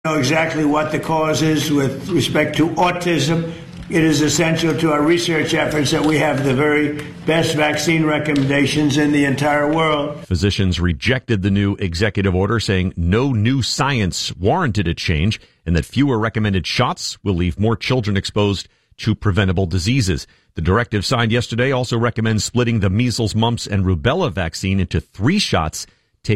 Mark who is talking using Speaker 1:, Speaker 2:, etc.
Speaker 1: Know exactly what the cause is with respect to autism. It is essential to our research efforts that we have the very best vaccine recommendations in the entire world.
Speaker 2: Physicians rejected the new executive order, saying no new science warranted a change and that fewer recommended shots will leave more children exposed to preventable diseases. The directive signed yesterday also recommends splitting the measles, mumps, and rubella vaccine into 3 shots